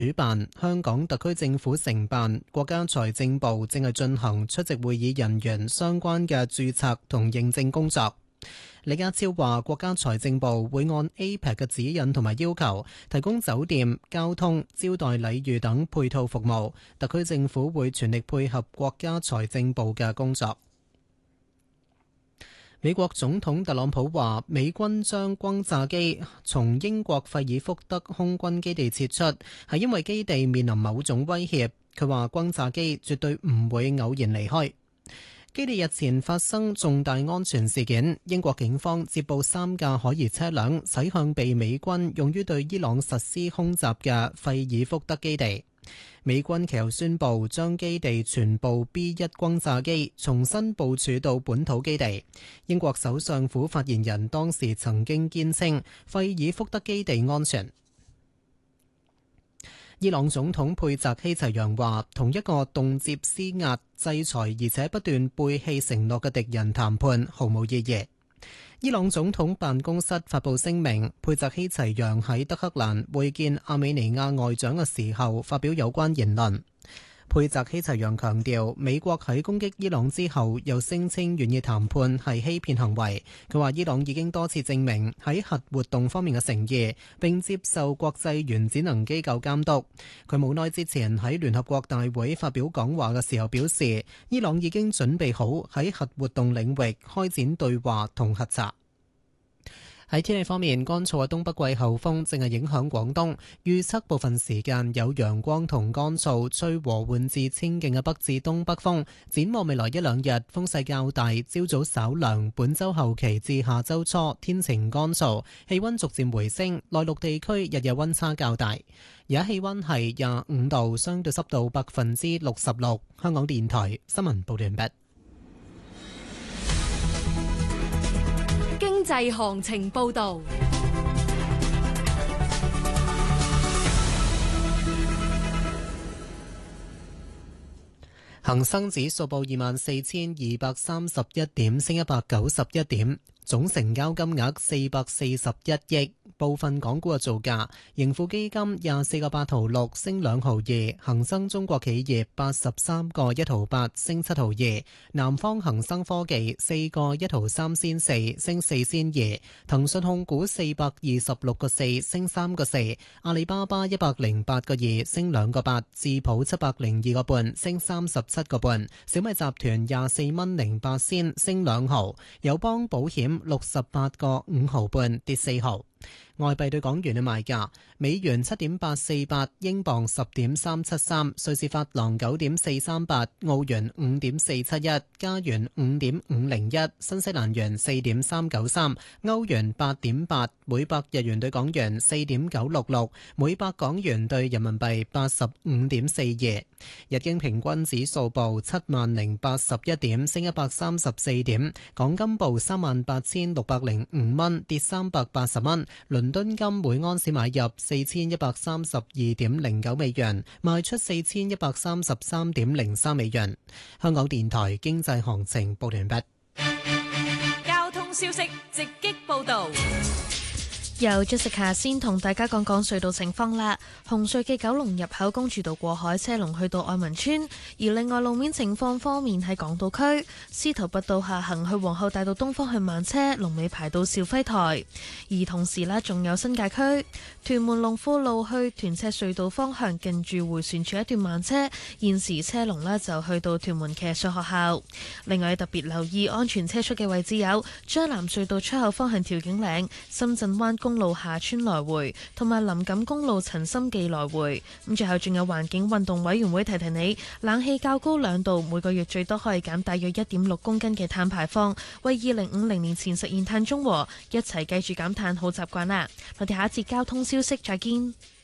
主辦，香港特區政府承辦，國家財政部正係進行出席會議人員相關嘅註冊同認證工作。李家超話，國家財政部會按 APEC 嘅指引同埋要求，提供酒店、交通、招待禮遇等配套服務。特區政府會全力配合國家財政部嘅工作。美國總統特朗普話，美軍將轟炸機從英國費爾福德空軍基地撤出，係因為基地面臨某種威脅。佢話轟炸機絕對唔會偶然離開。基地日前發生重大安全事件，英國警方接報3架可疑車輛駛向被美軍用於對伊朗實施空襲嘅費爾福德基地。美軍其後宣布將基地全部 B1 轟炸機重新部署到本土基地。英國首相府發言人當時曾經堅稱費爾福德基地安全。伊朗總統佩澤希齊揚話，同一個動輒施壓、制裁而且不斷背棄承諾嘅敵人談判毫無意義。伊朗總統辦公室發布聲明，佩澤希齊揚喺德黑蘭會見阿美尼亞外長嘅時候發表有關言論。佩澤希齊揚強調，美國喺攻擊伊朗之後又聲稱願意談判係欺騙行為。佢話伊朗已經多次證明喺核活動方面嘅誠意，並接受國際原子能機構監督。佢冇耐之前喺聯合國大會發表講話嘅時候表示，伊朗已經準備好喺核活動領域開展對話同核查。喺天氣方面，乾燥嘅東北季候風正係影響廣東，預測部分時間有陽光同乾燥，吹和緩至清勁嘅北至東北風。展望未來一兩日，風勢較大，朝早稍涼。本週後期至下週初天晴乾燥，氣溫逐漸回升。內陸地區日夜溫差較大。而家氣溫係25度，相對濕度66%。香港電台新聞報道完畢。 經濟行情報道， 恒生指數報24,231點，升191點，總成交金額441億。部分港股嘅造價，盈富基金24個8毫6升2毫2，恒生中國企業83個1毫8升7毫2，南方恒生科技4個1毫3仙4升4仙2，騰訊控股426個4升3個4，阿里巴巴108個2升2個8，智普702個半升37個半，小米集團24蚊08仙升2毫，友邦保險68個5毫半跌4毫。外幣對港元嘅賣價：美元7.848，英鎊10.373，瑞士法郎9.438，澳元5.471，加元5.501，新西蘭元4.393，歐元8.8，每百日元對港元4.966，每百港元對人民幣85.42。日經平均指數報7081點，升134點。港金報38,605蚊，跌380蚊。倫敦金每盎司買入4132.09美元，賣出4133.03美元。香港電台經濟行情報完畢。 交通消息直擊報道。 由 Jessica 先同大家講講隧道情況啦。紅隧嘅九龍入口公主道過海車龍去到愛民村，而另外路面情況方面喺港島區，司徒拔道下行去皇后大道東方向慢車，龍尾排到肇輝台。而同時呢，仲有新界區屯門龍富路去屯赤隧道方向，近住迴旋處一段慢車，現時車龍呢就去到屯門騎術學校。另外特別留意安全車速嘅位置有將藍隧道出口方向調景嶺、深圳灣公路下村來回，同埋林錦公路陳心記來回。咁最後仲有環境運動委員會提提你，冷氣較高2度，每個月最多可以減大約1.6公斤嘅碳排放，為2050年前實現碳中和。一齊繼續減碳好習慣啦！我哋下一節交通消息再見。